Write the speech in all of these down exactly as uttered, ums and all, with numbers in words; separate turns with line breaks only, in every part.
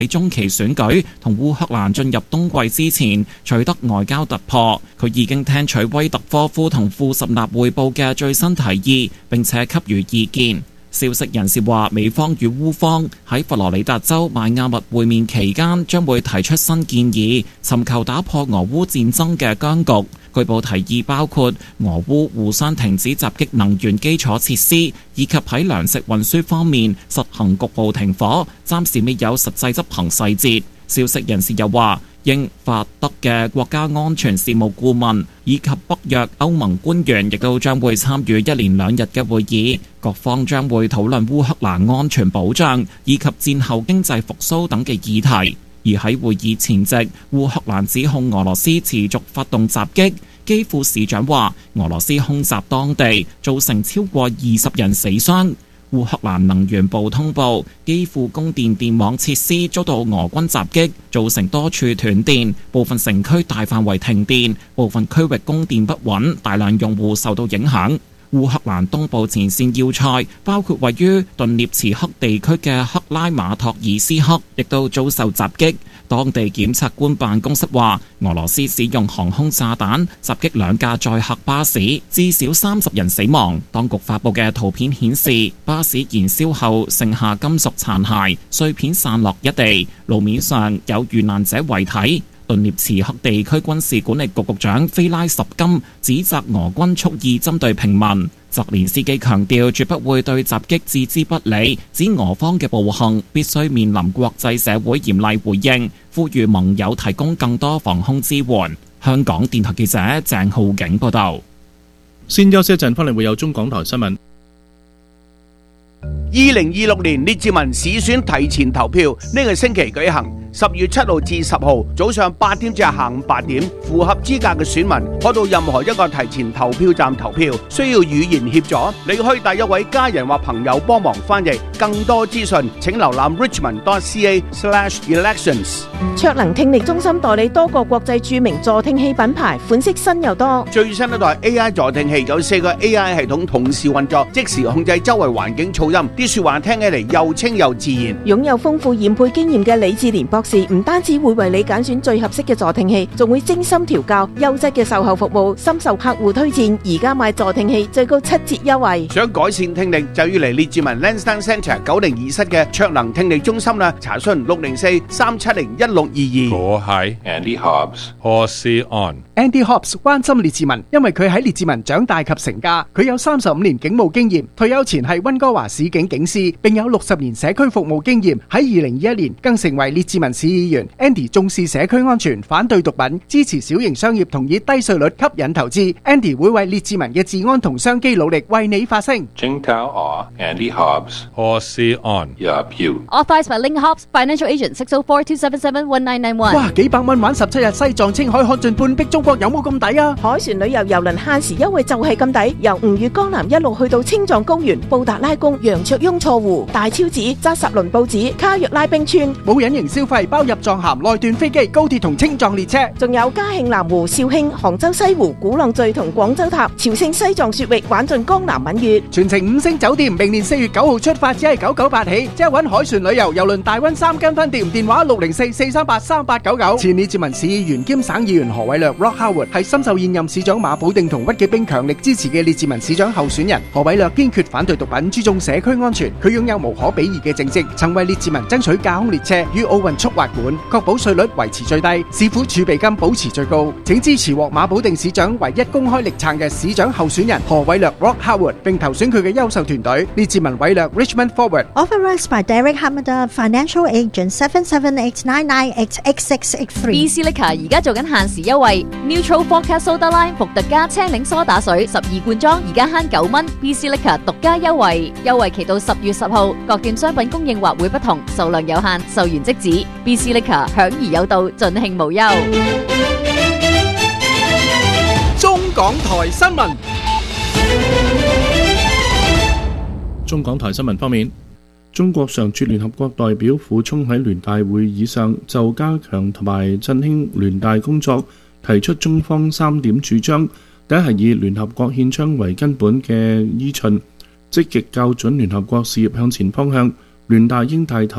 喺中期選舉同烏克蘭進入冬季之前取得外交突破。佢已經聽取威特科夫同庫什納匯報嘅最新提議，並且給予意見。消息人士話，美方與烏方喺佛羅里達州邁亞密會面期間，將會提出新建議，尋求打破俄烏戰爭嘅僵局。據報提議包括俄烏互相停止襲擊能源基礎設施，以及喺糧食運輸方面實行局部停火，暫時未有實際執行細節。消息人士又話，英法德嘅國家安全事務顧問以及北約歐盟官員亦都將會參與一連兩日嘅會議，各方將會討論烏克蘭安全保障以及戰後經濟復甦等嘅議題。而喺會議前夕，烏克蘭指控俄羅斯持續發動襲擊。基輔市長話，俄羅斯空襲當地，造成超過二十人死傷。烏克蘭能源部通報，基輔供電電網設施遭到俄軍襲擊，造成多處斷電，部分城區大範圍停電，部分區域供電不穩，大量用戶受到影響。烏克蘭東部前線要塞，包括位於頓涅茨克地區嘅克拉馬托爾斯克，亦都遭受襲擊。當地檢察官辦公室話，俄羅斯使用航空炸彈襲擊兩架載客巴士，至少三十人死亡。當局發布嘅圖片顯示，巴士燃燒後剩下金屬殘骸，碎片散落一地，路面上有遇難者遺體。頓涅茨克地區軍事管理局局長菲拉什金指責俄軍蓄意針對平民。澤連斯基強調絕不會對襲擊置之不理，指俄方嘅暴行必須面臨國際社會嚴厲回應，呼籲盟友提供更多防空支援。香港電台記者鄭浩景報道。
先休息一陣，翻嚟會有中港台新聞。
二零二六年列治文市選提前投票，呢個星期舉行，十月七號至十號早上八點至下午八點，符合資格嘅選民可到任何一個提前投票站投票，需要語言協助，你可以帶一位家人或朋友幫忙翻譯。更多資訊請瀏覽 richmond dot c a slash elections。
卓能聽力中心代理多個國際著名助聽器品牌，款式新又多。
最新一代 A I 助聽器有四個 A I 系統同時運作，即時控制周圍環境噪音，啲說話聽起嚟又清又自然。
擁有豐富研配經驗嘅李志廉博士唔單止會為你揀選最合適嘅助聽器，仲會精心調教，優質嘅售後服務深受客戶推薦。而家買助聽器最高七折優惠。
想改善聽力就要嚟列治文 Lansdowne Centre 九零二室嘅卓能聽力中心啦，查詢六零四三七零一六二二。
我係 Andy Hobbs， 何事 on。Andy
Hobbs 關心列治文，因為佢喺列治文長大及成家，佢有三十五年警務經驗，退休前係溫哥華市警警司，並有六十年社區服務經驗。喺二零二一年更成為列治文市議員。Andy 重視社區安全，反對毒品，支持小型商業同以低稅率吸引投資。Andy 會為列治文嘅治安同商機努力，為你發聲。
Jingtao or Andy Hobbs， 何事 on。Yup
you。Authorized by Link Hobbs Financial Agent six oh four two seven seven one nine nine one。
哇，幾百蚊玩十七日西藏青海看盡半壁中國，有冇咁抵啊？
海船旅遊郵輪限時優惠就係咁抵，由吳越江南一路去到青藏高原、布達拉宮、楊卓雍錯湖、大昭寺、扎什倫布寺、卡約拉冰川，
冇隱形消費，包入藏函、內段飛機、高鐵同青藏列車，
仲有嘉慶南湖、肇慶、杭州西湖、鼓浪嶼同廣州塔、朝聖西藏雪域，玩盡江南閩粵，
全程五星酒店。明年四月九號出發，只係九九八起，即係搵海船旅遊郵輪大溫三間分店，電話六零四四三八三八九九。前列治文市議員兼省議員何偉略 Rock Howard 係深受現任市長馬寶定同屈紀冰強力支持嘅列治文市長候選人。何偉略堅決反對毒品，注重社區安全。佢擁有無可比擬嘅政績，曾為列治文爭取架空列車與奧運速滑館，確保稅率維持最低，市府儲備金保持最高。請支持獲馬寶定市長唯一公開力撐嘅市長候選人何偉略 Rock Howard， 並投選佢嘅優秀團隊列治文偉略 Richmond Forward。
Authorized by Derek Hamada Financial Agent seven seven eight nine nine eight eight six eight three。
B C Liquor 而家做緊限時優惠 ，Neutral Vodka Soda Lime 伏特加青檸梳打水十二罐裝，而家慳九蚊。B C Liquor 獨家優惠，優惠期到十月十號，各店商品供應或會不同，數量有限，售完即止。B C Liquor 享而有道，盡興無憂。
中港台新聞。
中港台新聞方面，中國常駐聯合國代表傅聰喺聯大會議上就加強同埋振興聯大工作提出中方三點主張。第一係以聯合國憲章為根本嘅依循，積極校準聯合國事業向前方向。聯大應帶頭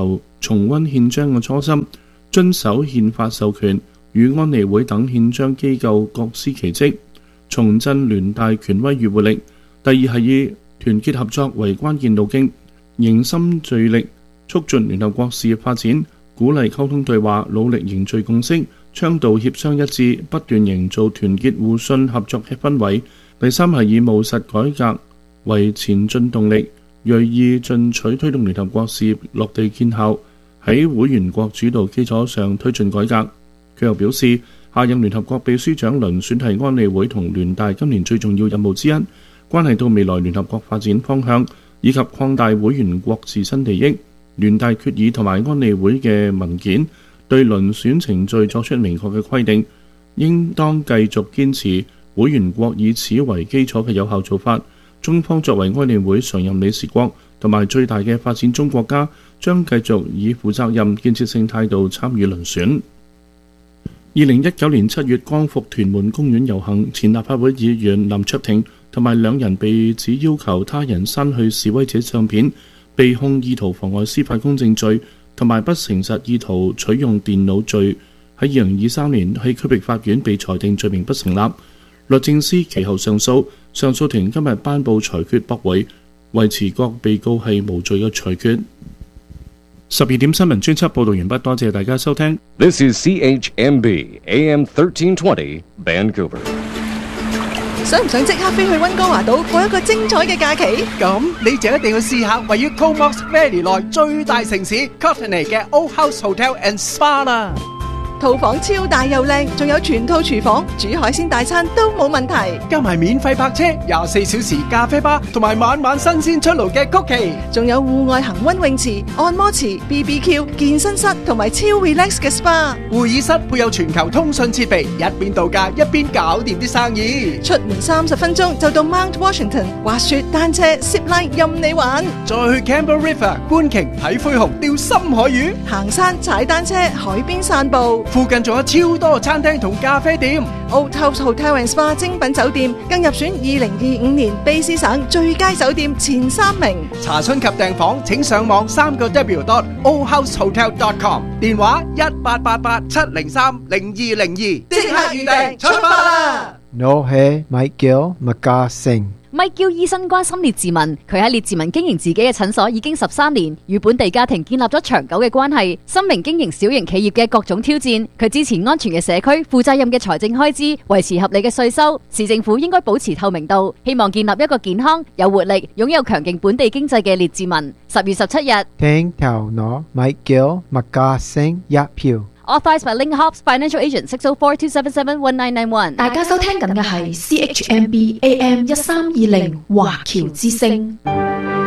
重溫憲章嘅初心，遵守憲法授權，與安理會等憲章機構各司其職，重振聯大權威與活力。第二係以團結合作為關鍵路徑，凝心聚力，促進聯合國事業發展，鼓勵溝通對話，努力凝聚共識，倡導協商一致，不斷營造團結互信合作嘅氛圍。第三係以務實改革為前進動力，銳意進取推動聯合國事業落地見效，喺會員國主導基礎上推進改革。佢又表示，下任聯合國秘書長遴選係安理會同聯大今年最重要任務之一，關係到未來聯合國發展方向以及擴大會員國自身利益。聯大決議同埋安理會嘅文件對遴選程序作出明確嘅規定，應當繼續堅持會員國以此為基礎嘅有效做法。中方作為安理會常任理事國同埋最大嘅發展中國家，將繼續以負責任、建設性態度參與遴選。二零一九年七月光復屯門公園遊行，前立法會議員林卓廷同埋兩人被指要求他人刪去示威者相片，被控意圖妨礙司法公正罪同埋不誠實意圖取用電腦罪，喺二零二三年喺區域法院被裁定罪名不成立。律政司其後上訴，上訴庭今日頒布裁決駁回，維持各被告係無罪嘅裁決。十二點新聞專輯報道完畢，多謝大家收聽。
This is C H M B A M thirteen twenty Vancouver。
想唔想即刻飛去溫哥華島過一個精彩嘅假期？
咁你就一定要試下位於 Comox Valley 內最大城市 Courtenay 嘅 Old House Hotel and Spa 啦。
套房超大又靚，仲有全套廚房，煮海鮮大餐都冇問題。
加埋免費泊車、廿四小時咖啡吧，同埋晚晚新鮮出爐嘅曲奇，
仲有戶外恒溫泳池、按摩池、B B Q、健身室同埋超 relax 嘅 S P A。
會議室配有全球通訊設備，一邊度假一邊搞掂啲生意。
出門三十分鐘就到 Mount Washington， 滑雪、單車、zip line 任你玩。
再去 Campbell River 觀鯨、睇灰熊、釣深海魚，
行山、踩單車、海邊散步。
附近仲有超多餐廳同咖啡店。
Old House Hotel and Spa 精品酒店更入選二零二五年卑詩省最佳酒店前三名。
查詢及訂房請上網三個 W dot old house hotel dot com， 電話一八八八七零三零二零二，即刻預訂出發啦！
我係 Michael McGarson。
Mike 醫生關心列治文，佢喺列治文經營自己嘅診所已經十三年，與本地家庭建立咗長久嘅關係。深明經營小型企業嘅各種挑戰，佢支持安全嘅社區、負責任嘅財政開支、維持合理嘅稅收。市政府應該保持透明度，希望建立一個健康、有活力、擁有強勁本地經濟嘅列治文。十月十七日，
聽頭我 Michael McGarson 一票。
Authorized by Link Hobbs Financial Agent six oh four two seven seven one nine nine one。
大家收聽緊嘅係 C H M B A M 一三二零華僑之聲。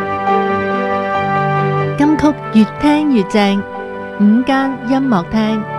金曲越聽越正，午間音樂廳。